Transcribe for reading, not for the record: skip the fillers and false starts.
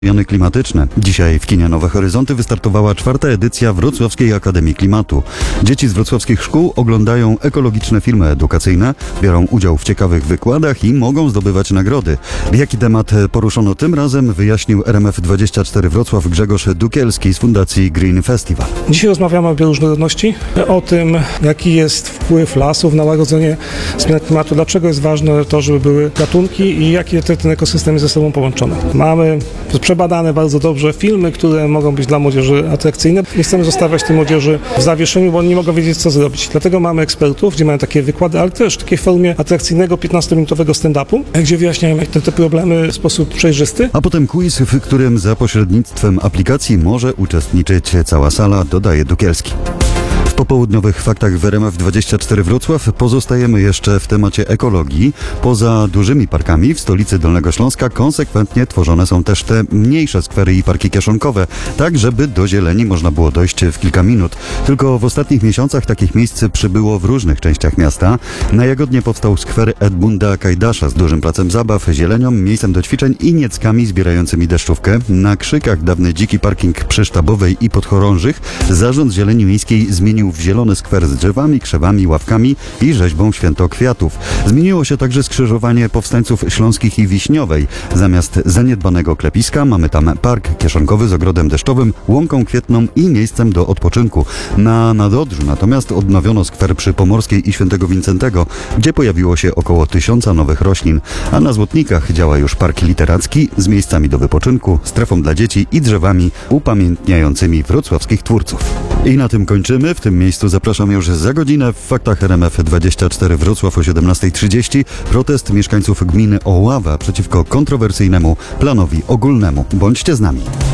Zmiany klimatyczne. Dzisiaj w kinie Nowe Horyzonty wystartowała 4. edycja Wrocławskiej Akademii Klimatu. Dzieci z wrocławskich szkół oglądają ekologiczne filmy edukacyjne, biorą udział w ciekawych wykładach i mogą zdobywać nagrody. Jaki temat poruszono tym razem, wyjaśnił RMF24 Wrocław Grzegorz Dukielski z Fundacji Green Festival. Dzisiaj rozmawiamy o bioróżnorodności, o tym, jaki jest wpływ lasów na łagodzenie zmian klimatu, dlaczego jest ważne to, żeby były gatunki i jakie ten ekosystem jest ze sobą połączone. Mamy przebadane bardzo dobrze filmy, które mogą być dla młodzieży atrakcyjne. Nie chcemy zostawiać tej młodzieży w zawieszeniu, bo oni nie mogą wiedzieć, co zrobić. Dlatego mamy ekspertów, gdzie mają takie wykłady, ale też w takiej formie atrakcyjnego 15-minutowego stand-upu, gdzie wyjaśniają te problemy w sposób przejrzysty. A potem quiz, w którym za pośrednictwem aplikacji może uczestniczyć cała sala, dodaje Dukielski. W popołudniowych faktach w RMF24 Wrocław pozostajemy jeszcze w temacie ekologii. Poza dużymi parkami w stolicy Dolnego Śląska konsekwentnie tworzone są też te mniejsze skwery i parki kieszonkowe, tak żeby do zieleni można było dojść w kilka minut. Tylko w ostatnich miesiącach takich miejsc przybyło w różnych częściach miasta. Na Jagodnie powstał skwer Edmunda Kajdasza z dużym placem zabaw, zielenią, miejscem do ćwiczeń i nieckami zbierającymi deszczówkę. Na Krzykach dawny dziki parking przy Sztabowej i Podchorążych Zarząd Zieleni Miejskiej zmienił w zielony skwer z drzewami, krzewami, ławkami i rzeźbą Święto Kwiatów. Zmieniło się także skrzyżowanie Powstańców Śląskich i Wiśniowej. Zamiast zaniedbanego klepiska mamy tam park kieszonkowy z ogrodem deszczowym, łąką kwietną i miejscem do odpoczynku. Na Nadodrzu natomiast odnowiono skwer przy Pomorskiej i Świętego Wincentego, gdzie pojawiło się około 1000 nowych roślin. A na Złotnikach działa już park literacki z miejscami do wypoczynku, strefą dla dzieci i drzewami upamiętniającymi wrocławskich twórców. I na tym kończymy. W tym miejscu zapraszam już za godzinę w faktach RMF24 Wrocław o 17:30. Protest mieszkańców gminy Oława przeciwko kontrowersyjnemu planowi ogólnemu. Bądźcie z nami.